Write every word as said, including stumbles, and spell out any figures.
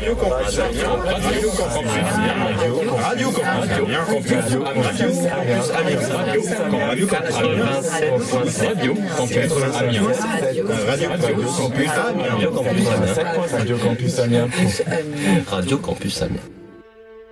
Radio Campus Amiens. Radio Campus Amiens. Radio Campus Amiens. Radio Campus Amiens. Radio Campus Amiens. Radio Campus Amiens. Radio Campus Amiens. Radio Campus Amiens. Radio Campus Amiens.